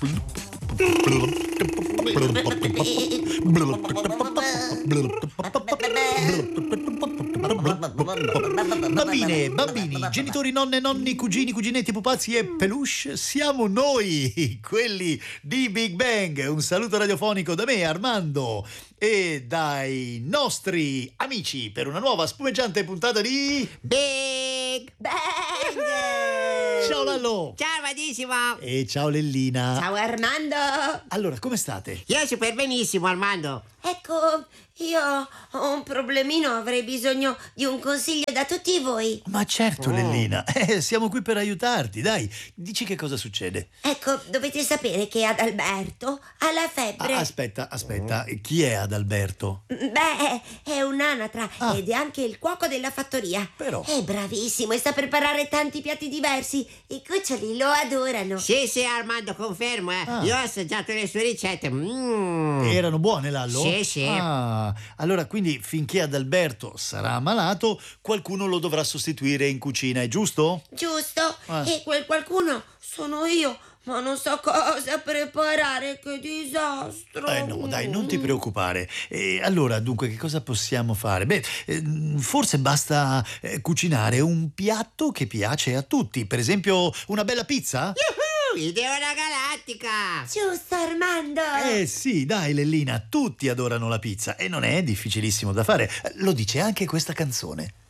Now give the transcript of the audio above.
Bambine, bambini, genitori, nonne, nonni, cugini, cuginetti, pupazzi e peluche, siamo noi, quelli di Big Bang. Un saluto radiofonico da me, Armando, e dai nostri amici per una nuova spumeggiante puntata di Big Bang! Ciao Lallo! Ciao Armandissimo! E ciao Lellina! Ciao Armando! Allora, come state? Io super benissimo, Armando. Ecco, io ho un problemino, avrei bisogno di un consiglio da tutti voi. Ma certo, Lellina, siamo qui per aiutarti, dai, dici che cosa succede. Ecco, dovete sapere che Adalberto ha la febbre. Aspetta, chi è Adalberto? Beh, è un'anatra ed è anche il cuoco della fattoria. Però. È bravissimo e sa preparare tanti piatti diversi. I cuccioli lo adorano. Sì, Armando, confermo, Io ho assaggiato le sue ricette. Erano buone, Lallo? Sì. Allora, quindi finché Adalberto sarà ammalato, qualcuno lo dovrà sostituire in cucina, è giusto? Giusto? E quel qualcuno sono io. Ma non so cosa preparare, che disastro! No, dai, non ti preoccupare. Allora, dunque, che cosa possiamo fare? Beh, forse basta cucinare un piatto che piace a tutti. Per esempio, una bella pizza? Ideona galattica! Giusto, Armando! Sì, dai, Lellina, tutti adorano la pizza e non è difficilissimo da fare. Lo dice anche questa canzone.